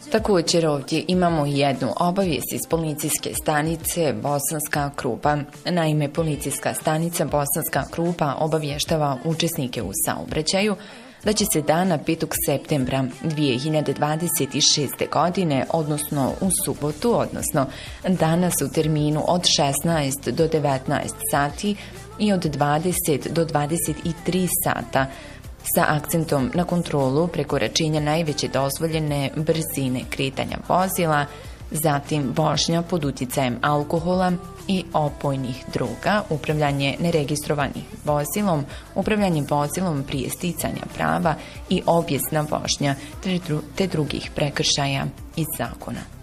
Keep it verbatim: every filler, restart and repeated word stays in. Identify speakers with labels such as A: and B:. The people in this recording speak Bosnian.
A: Također ovdje imamo jednu obavijest iz policijske stanice Bosanska Krupa. Naime, policijska stanica Bosanska Krupa obavještava učesnike u saobraćaju da će se dana petog septembra dvije hiljade dvadeset šeste. godine, odnosno u subotu, odnosno danas u terminu od šesnaest do devetnaest sati i od dvadeset do dvadeset tri sata, sa akcentom na kontrolu prekoračenja najveće dozvoljene brzine kretanja vozila, zatim vožnja pod utjecajem alkohola i opojnih droga, upravljanje neregistrovanim vozilom, upravljanje vozilom prije sticanja prava i obijesna vožnja te drugih prekršaja iz zakona.